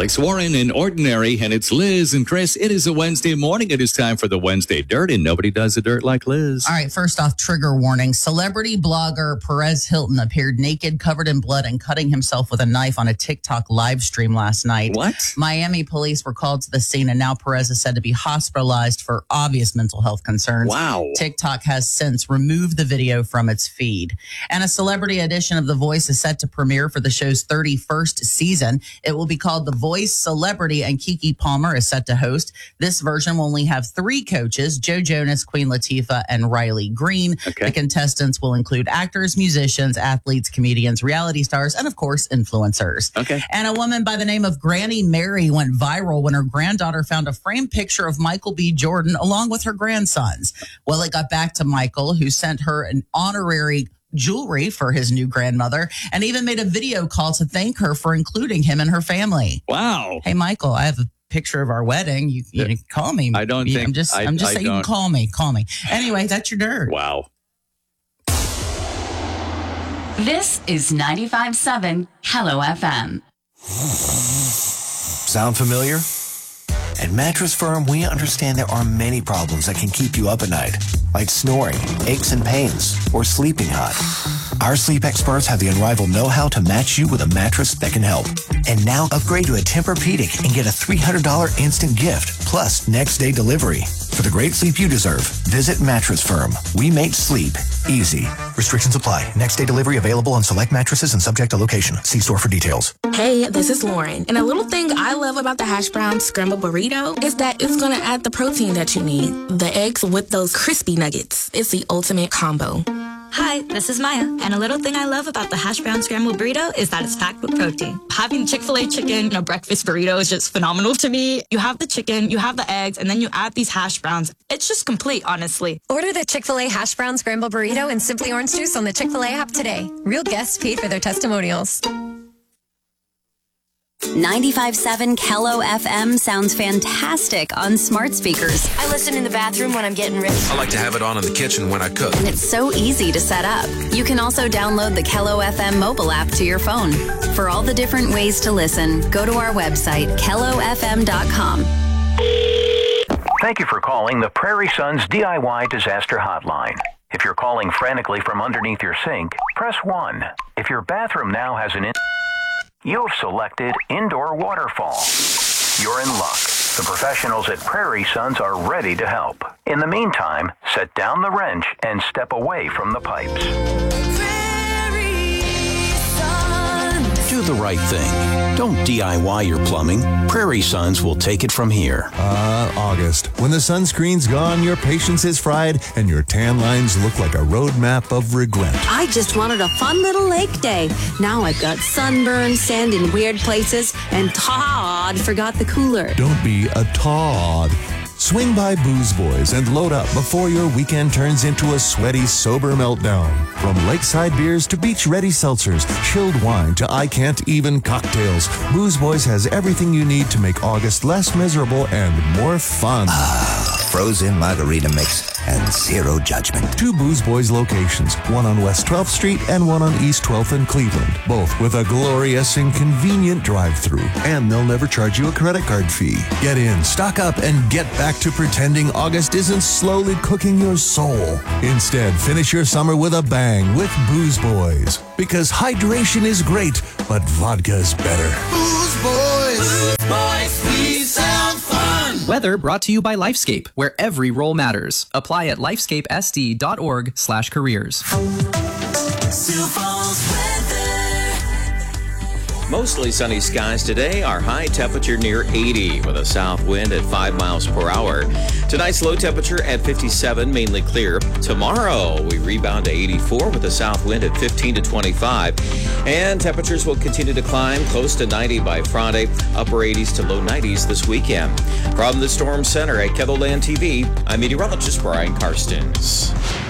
Alex Warren in Ordinary, and it's Liz and Chris. It is a Wednesday morning. It is time for the Wednesday Dirt, and nobody does the dirt like Liz. All right, first off, trigger warning. Celebrity blogger Perez Hilton appeared naked, covered in blood, and cutting himself with a knife on a TikTok live stream last night. What? Miami police were called to the scene, and now Perez is said to be hospitalized for obvious mental health concerns. Wow. TikTok has since removed the video from its feed. And a celebrity edition of The Voice is set to premiere for the show's 31st season. It will be called The Voice Celebrity, and Keke Palmer is set to host. This version will only have 3 coaches: Joe Jonas, Queen Latifah, and Riley Green. Okay. The contestants will include actors, musicians, athletes, comedians, reality stars, and of course, influencers. Okay. And a woman by the name of Granny Mary went viral when her granddaughter found a framed picture of Michael B. Jordan along with her grandsons. Well, it got back to Michael, who sent her an honorary jewelry for his new grandmother and even made a video call to thank her for including him in her family. Wow. Hey, Michael, I have a picture of our wedding. You can call me. I don't think I'm just saying you can call me. Anyway, that's your dirt. Wow. This is 95.7 Hello FM. Sound familiar? At Mattress Firm, we understand there are many problems that can keep you up at night, like snoring, aches and pains, or sleeping hot. Our sleep experts have the unrivaled know-how to match you with a mattress that can help. And now upgrade to a Tempur-Pedic and get a $300 instant gift, plus next-day delivery. For the great sleep you deserve, visit Mattress Firm. We make sleep easy. Restrictions apply. Next-day delivery available on select mattresses and subject to location. See store for details. Hey, this is Lauren. And a little thing I love about the hash brown scrambled burrito is that it's going to add the protein that you need. The eggs with those crispy nuggets. It's the ultimate combo. Hi, this is Maya, and a little thing I love about the hash brown scrambled burrito is that it's packed with protein. Having Chick-fil-A chicken in a breakfast burrito is just phenomenal to me. You have the chicken, you have the eggs, and then you add these hash browns. It's just complete, honestly. Order the Chick-fil-A hash brown scrambled burrito and Simply Orange Juice on the Chick-fil-A app today. Real guests paid for their testimonials. 95.7 Hello FM sounds fantastic on smart speakers. I listen in the bathroom when I'm getting ready. I like to have it on in the kitchen when I cook. And it's so easy to set up. You can also download the Hello FM mobile app to your phone. For all the different ways to listen, go to our website, hellofm.com. Thank you for calling the Prairie Sons DIY Disaster Hotline. If you're calling frantically from underneath your sink, press 1. If your bathroom now has an you've selected indoor waterfall. You're in luck. The professionals at Prairie Sons are ready to help. In the meantime, set down the wrench and step away from the pipes. Do the right thing. Don't DIY your plumbing. Prairie Sons will take it from here. August. When the sunscreen's gone, your patience is fried, and your tan lines look like a roadmap of regret. I just wanted a fun little lake day. Now I've got sunburn, sand in weird places, and Todd forgot the cooler. Don't be a Todd. Swing by Booze Boys and load up before your weekend turns into a sweaty, sober meltdown. From lakeside beers to beach-ready seltzers, chilled wine to I-can't-even cocktails, Booze Boys has everything you need to make August less miserable and more fun. Frozen margarita mix and zero judgment. 2 Booze Boys locations, one on West 12th Street and one on East 12th in Cleveland, both with a glorious and convenient drive-thru. And they'll never charge you a credit card fee. Get in, stock up, and get back to pretending August isn't slowly cooking your soul. Instead, finish your summer with a bang with Booze Boys. Because hydration is great, but vodka's better. Booze Boys! Booze Boys, we sound fun! Weather brought to you by Lifescape, where every roll matters. Apply at lifescapesd.org/careers. Mostly sunny skies today. Our high temperature near 80 with a south wind at 5 miles per hour. Tonight's low temperature at 57, mainly clear. Tomorrow we rebound to 84 with a south wind at 15 to 25. And temperatures will continue to climb close to 90 by Friday, upper 80s to low 90s this weekend. From the Storm Center at KELOLAND TV, I'm meteorologist Brian Karstens.